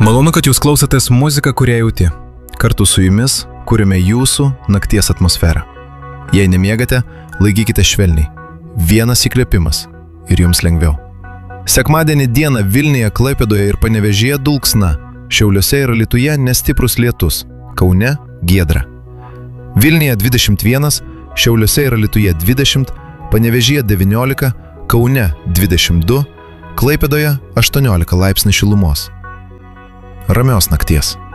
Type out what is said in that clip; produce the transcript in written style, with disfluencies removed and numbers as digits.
Malonu, kad jūs klausotės muziką, kurią jauti. Kartu su jumis kuriame jūsų nakties atmosferą. Jei nemiegate, laikykite švelniai. Vienas įkvėpimas ir jums lengviau. Sekmadienį dieną Vilniuje, Klaipėdoje ir Panevėžyje dulksna. Šiauliuose ir Alytuje nestiprus lietus. Kaune giedra. Vilniuje 21, Šiauliuose ir Alytuje 20, Panevėžyje 19, Kaune 22, Klaipėdoje 18 laipsnių šilumos. Ramios nakties.